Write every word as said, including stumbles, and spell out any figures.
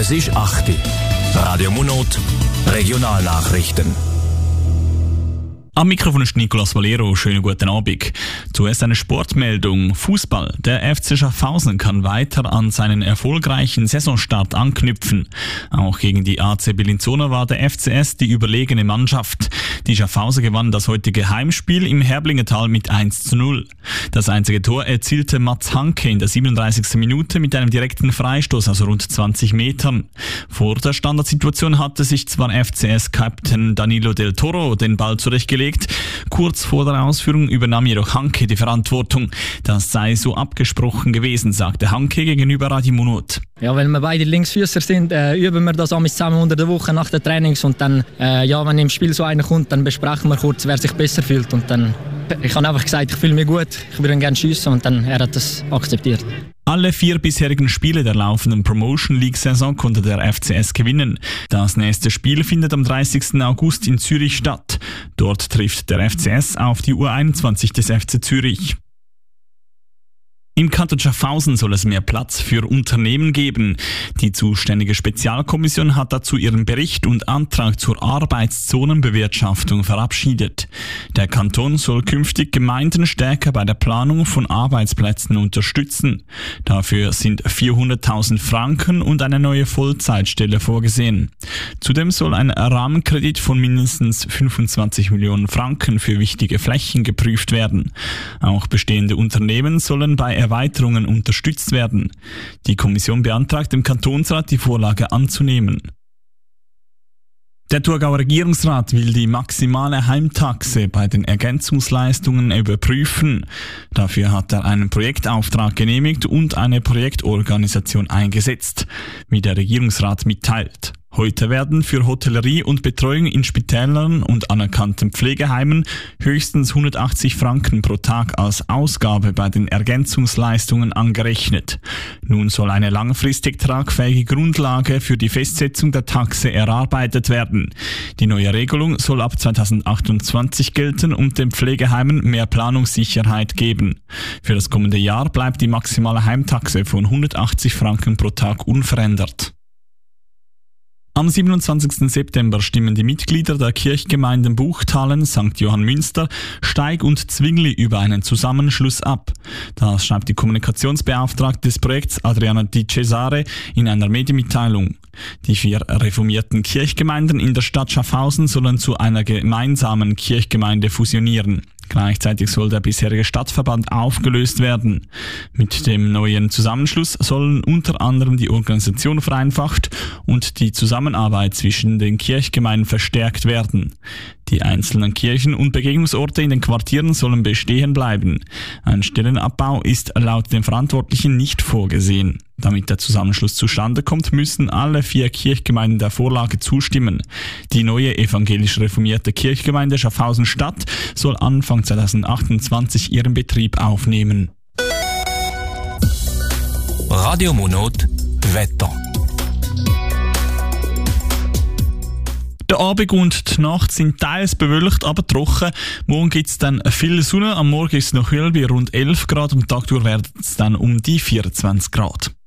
Es ist acht Uhr. Radio Monot, Regionalnachrichten. Am Mikrofon ist Nicolas Valero. Schönen guten Abend. Zuerst eine Sportmeldung. Fußball. Der F C Schaffhausen kann weiter an seinen erfolgreichen Saisonstart anknüpfen. Auch gegen die A C Bellinzona war der F C S die überlegene Mannschaft. Die Schaffhauser gewann das heutige Heimspiel im Herblingental mit eins zu null. Das einzige Tor erzielte Mats Hanke in der siebenunddreißigsten Minute mit einem direkten Freistoß aus rund zwanzig Metern. Vor der Standardsituation hatte sich zwar F C S-Captain Danilo del Toro den Ball zurechtgelegt. Kurz vor der Ausführung übernahm jedoch Hanke die Verantwortung. Das sei so abgesprochen gewesen, sagte Hanke gegenüber Radio Monot. Ja, weil wir beide Linksfüßer sind, äh, üben wir das zusammen unter der Woche nach den Trainings und dann, äh, ja, wenn im Spiel so einer kommt, dann besprechen wir kurz, wer sich besser fühlt und dann, ich habe einfach gesagt, ich fühle mich gut, ich würde gerne schiessen und dann er hat das akzeptiert. Alle vier bisherigen Spiele der laufenden Promotion League-Saison konnte der F C S gewinnen. Das nächste Spiel findet am dreißigsten August in Zürich statt. Dort trifft der F C S auf die U einundzwanzig des F C Zürich. Im Kanton Schaffhausen soll es mehr Platz für Unternehmen geben. Die zuständige Spezialkommission hat dazu ihren Bericht und Antrag zur Arbeitszonenbewirtschaftung verabschiedet. Der Kanton soll künftig Gemeinden stärker bei der Planung von Arbeitsplätzen unterstützen. Dafür sind vierhunderttausend Franken und eine neue Vollzeitstelle vorgesehen. Zudem soll ein Rahmenkredit von mindestens fünfundzwanzig Millionen Franken für wichtige Flächen geprüft werden. Auch bestehende Unternehmen sollen bei Erweiterungen unterstützt werden. Die Kommission beantragt dem Kantonsrat, die Vorlage anzunehmen. Der Thurgauer Regierungsrat will die maximale Heimtaxe bei den Ergänzungsleistungen überprüfen. Dafür hat er einen Projektauftrag genehmigt und eine Projektorganisation eingesetzt, wie der Regierungsrat mitteilt. Heute werden für Hotellerie und Betreuung in Spitälern und anerkannten Pflegeheimen höchstens hundertachtzig Franken pro Tag als Ausgabe bei den Ergänzungsleistungen angerechnet. Nun soll eine langfristig tragfähige Grundlage für die Festsetzung der Taxe erarbeitet werden. Die neue Regelung soll ab zweitausendachtundzwanzig gelten und den Pflegeheimen mehr Planungssicherheit geben. Für das kommende Jahr bleibt die maximale Heimtaxe von hundertachtzig Franken pro Tag unverändert. Am siebenundzwanzigsten September stimmen die Mitglieder der Kirchgemeinden Buchtalen, Sankt Johann Münster, Steig und Zwingli über einen Zusammenschluss ab. Das schreibt die Kommunikationsbeauftragte des Projekts Adriana Di Cesare in einer Medienmitteilung. Die vier reformierten Kirchgemeinden in der Stadt Schaffhausen sollen zu einer gemeinsamen Kirchgemeinde fusionieren. Gleichzeitig soll der bisherige Stadtverband aufgelöst werden. Mit dem neuen Zusammenschluss sollen unter anderem die Organisation vereinfacht und die Zusammenarbeit zwischen den Kirchgemeinden verstärkt werden. Die einzelnen Kirchen und Begegnungsorte in den Quartieren sollen bestehen bleiben. Ein Stellenabbau ist laut den Verantwortlichen nicht vorgesehen. Damit der Zusammenschluss zustande kommt, müssen alle vier Kirchgemeinden der Vorlage zustimmen. Die neue evangelisch reformierte Kirchgemeinde Schaffhausen-Stadt soll Anfang zweitausendachtundzwanzig ihren Betrieb aufnehmen. Radio Monot, Wetter. Der Abend und die Nacht sind teils bewölkt, aber trocken. Morgen gibt es dann viel Sonne. Am Morgen ist es noch kühl bei rund elf Grad. Am Tag durch werden es dann um die vierundzwanzig Grad.